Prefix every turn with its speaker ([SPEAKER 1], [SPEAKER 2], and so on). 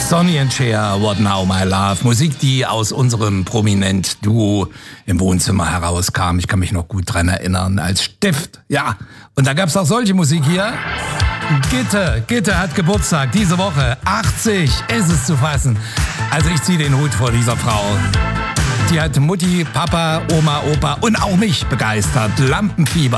[SPEAKER 1] Sonny and Cher, What Now My Love. Musik, die aus unserem Prominent-Duo im Wohnzimmer herauskam. Ich kann mich noch gut dran erinnern, als Stift. Ja, und da gab's auch solche Musik hier. Gitte hat Geburtstag diese Woche. 80 ist es zu fassen. Also ich ziehe den Hut vor dieser Frau. Die hat Mutti, Papa, Oma, Opa und auch mich begeistert. Lampenfieber.